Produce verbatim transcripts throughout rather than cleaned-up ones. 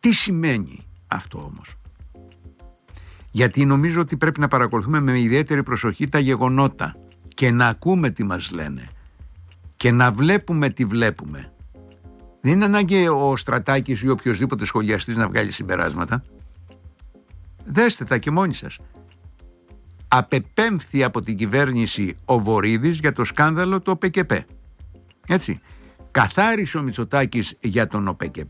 Τι σημαίνει αυτό όμως? Γιατί νομίζω ότι πρέπει να παρακολουθούμε με ιδιαίτερη προσοχή τα γεγονότα και να ακούμε τι μας λένε και να βλέπουμε τι βλέπουμε. Δεν είναι ανάγκη ο Στρατάκης ή οποιοσδήποτε σχολιαστής να βγάλει συμπεράσματα. Δέστε τα και μόνοι σας. Απεπέμφθη από την κυβέρνηση ο Βορίδης για το σκάνδαλο του ΟΠΕΚΕΠ. Έτσι. Καθάρισε ο Μητσοτάκης για τον ΟΠΕΚΕΠ,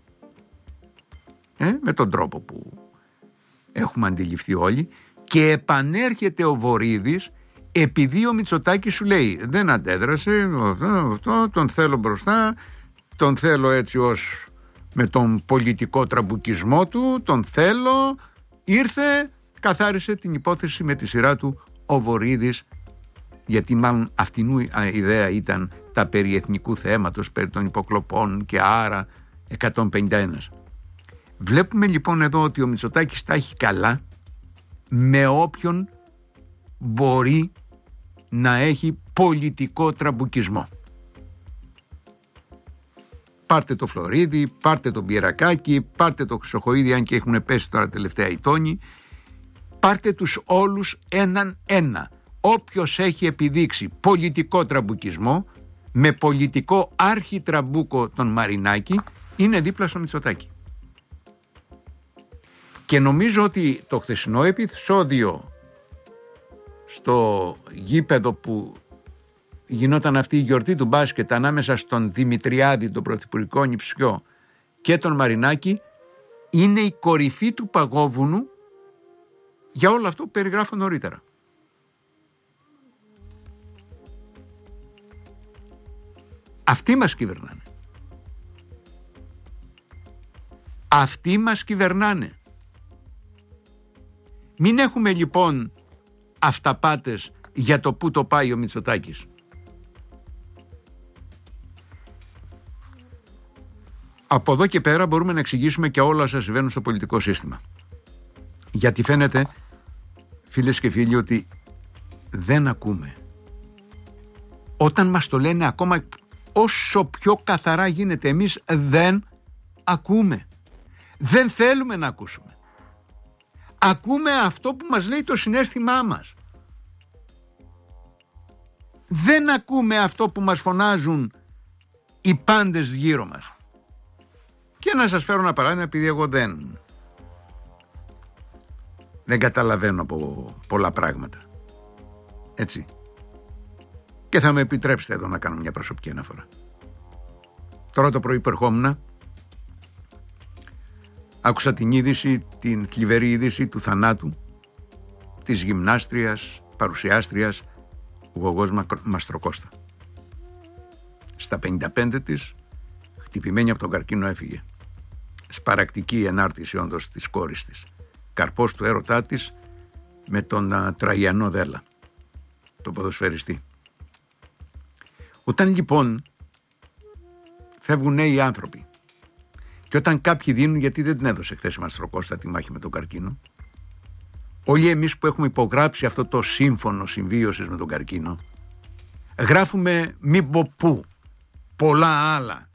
ε, με τον τρόπο που έχουμε αντιληφθεί όλοι, και επανέρχεται ο Βορίδης επειδή ο Μητσοτάκης σου λέει δεν αντέδρασε, αυτό, τον θέλω μπροστά, τον θέλω έτσι ως με τον πολιτικό τραμπουκισμό του, τον θέλω, ήρθε, καθάρισε την υπόθεση με τη σειρά του ο Βορίδης, γιατί μάλλον αυτήν η ιδέα ήταν τα περί εθνικού θέματος, περί των υποκλοπών και άρα εκατόν πενήντα ένα. Βλέπουμε λοιπόν εδώ ότι ο Μητσοτάκης τα έχει καλά με όποιον μπορεί να έχει πολιτικό τραμπουκισμό. Πάρτε το Φλωρίδη, πάρτε το Μπιερακάκη, πάρτε το Χρυσοχοΐδη, αν και έχουν πέσει τώρα τελευταία οι τόνοι, πάρτε τους όλους έναν ένα. Όποιος έχει επιδείξει πολιτικό τραμπουκισμό με πολιτικό άρχιτραμπούκο τον Μαρινάκη είναι δίπλα στο Μητσοτάκη. Και νομίζω ότι το χθεσινό επεισόδιο στο γήπεδο που γινόταν αυτή η γιορτή του μπάσκετ ανάμεσα στον Δημητριάδη, τον πρωθυπουργικό νηψιό, και τον Μαρινάκη είναι η κορυφή του παγόβουνου για όλο αυτό που περιγράφω νωρίτερα. Αυτοί μας κυβερνάνε. Αυτοί μας κυβερνάνε. Μην έχουμε λοιπόν αυταπάτες για το πού το πάει ο Μητσοτάκης. Από εδώ και πέρα μπορούμε να εξηγήσουμε και όλα όσα συμβαίνουν στο πολιτικό σύστημα. Γιατί φαίνεται, φίλες και φίλοι, ότι δεν ακούμε. Όταν μας το λένε ακόμα όσο πιο καθαρά γίνεται, εμείς δεν ακούμε. Δεν θέλουμε να ακούσουμε. Ακούμε αυτό που μας λέει το συναίσθημά μας. Δεν ακούμε αυτό που μας φωνάζουν οι πάντες γύρω μας. Και να σας φέρω ένα παράδειγμα, επειδή εγώ δεν δεν καταλαβαίνω από πολλά πράγματα. Έτσι. Και θα με επιτρέψετε εδώ να κάνω μια προσωπική αναφορά. Τώρα το πρωί που ερχόμουν, άκουσα την είδηση, την θλιβερή είδηση του θανάτου της γυμνάστριας, παρουσιάστριας Γογός Μαστροκώστα. Στα πενήντα πέντε της, χτυπημένη από τον καρκίνο, έφυγε. Σπαρακτική ενάρτηση όντως της κόρης της. Καρπός του έρωτά της με τον α, Τραγιανό Δέλα, τον ποδοσφαιριστή. Όταν λοιπόν φεύγουν νέοι άνθρωποι και όταν κάποιοι δίνουν, γιατί δεν την έδωσε χθες η Μαστροκώστα τη μάχη με τον καρκίνο, όλοι εμείς που έχουμε υπογράψει αυτό το σύμφωνο συμβίωσης με τον καρκίνο, γράφουμε μη πω πού, πολλά άλλα.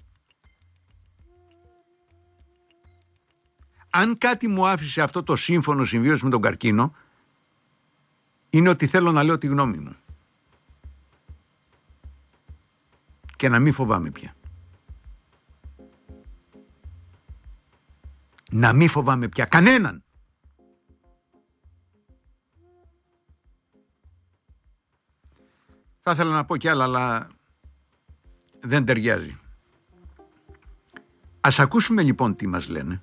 Αν κάτι μου άφησε αυτό το σύμφωνο συμβίωσης με τον καρκίνο, είναι ότι θέλω να λέω τη γνώμη μου. Και να μην φοβάμαι πια. Να μην φοβάμαι πια κανέναν. Θα ήθελα να πω κι άλλα, αλλά δεν ταιριάζει. Ας ακούσουμε λοιπόν τι μας λένε.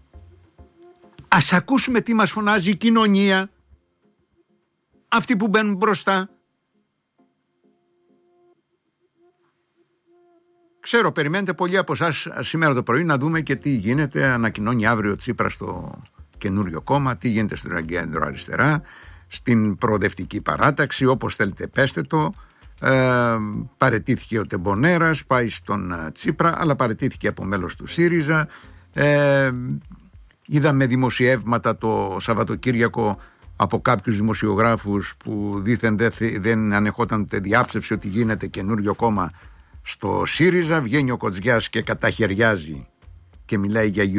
Ας ακούσουμε τι μας φωνάζει η κοινωνία, αυτοί που μπαίνουν μπροστά. Ξέρω, περιμένετε πολλοί από εσάς σήμερα το πρωί να δούμε και τι γίνεται. Ανακοινώνει αύριο Τσίπρα στο καινούριο κόμμα, τι γίνεται στην κέντρο-αριστερά, στην προοδευτική παράταξη, όπως θέλετε πέστε το. Ε, παραιτήθηκε ο Τεμπονέρας, πάει στον Τσίπρα, αλλά παραιτήθηκε από μέλος του ΣΥΡΙΖΑ. Ε, είδαμε δημοσιεύματα το Σαββατοκύριακο από κάποιους δημοσιογράφους που δήθεν δεν, δεν ανεχόταν ούτε διάψευση ότι γίνεται καινούριο κόμμα στο ΣΥΡΙΖΑ. Βγαίνει ο Κοτζιάς και καταχαιριάζει και μιλάει για